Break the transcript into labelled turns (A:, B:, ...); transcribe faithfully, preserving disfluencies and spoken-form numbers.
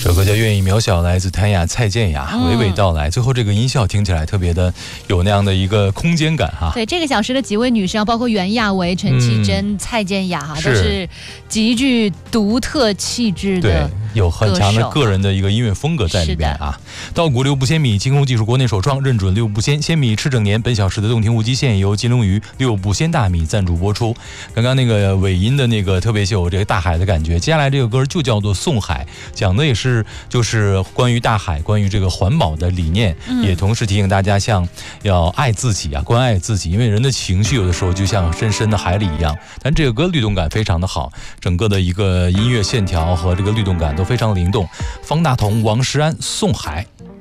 A: 首歌叫《愿意渺小》，来自谭雅、蔡健雅，娓娓道来。最后这个音效听起来特别的有那样的一个空间感哈。
B: 对，这个小时的几位女生，包括袁娅维、陈绮贞、嗯、蔡健雅哈，都是极具独特气质的。
A: 对，有很强的个人的一个音乐风格在里边啊。稻谷六步鲜米，精工技术国内首创，认准六步鲜鲜米吃整年。本小时的动听无极限由金龙鱼六步鲜大米赞助播出。刚刚那个尾音的那个特别有这个大海的感觉。接下来这个歌就叫做《送海》，讲的也是就是关于大海，关于这个环保的理念，嗯、也同时提醒大家像要爱自己啊，关爱自己，因为人的情绪有的时候就像深深的海里一样。但这个歌律动感非常的好，整个的一个音乐线条和这个律动感都非常灵动。方大同、王诗安，《送海》。